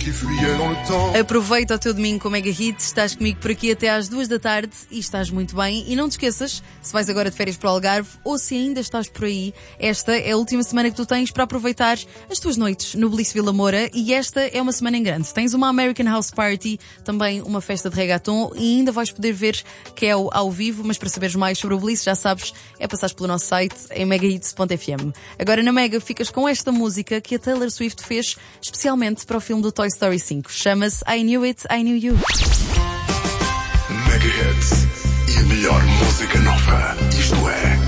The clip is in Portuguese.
Aproveita o teu domingo com Mega Hits, estás comigo por aqui até às 2 da tarde e estás muito bem. E não te esqueças, se vais agora de férias para o Algarve ou se ainda estás por aí, esta é a última semana que tu tens para aproveitar as tuas noites no Bliss Vila Moura e esta é uma semana em grande. Tens uma American House Party, também uma festa de reggaeton e ainda vais poder ver Kel ao vivo, mas para saberes mais sobre o Bliss, já sabes, é passares pelo nosso site em megahits.fm. Agora na Mega ficas com esta música que a Taylor Swift fez especialmente para o filme do Toy Story 5. Chama-se I Knew It, I Knew You. Mega Hits e a melhor música nova. Isto é